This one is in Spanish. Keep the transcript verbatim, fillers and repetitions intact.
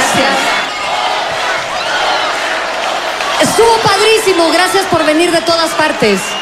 gracias. Estuvo padrísimo, gracias por venir de todas partes.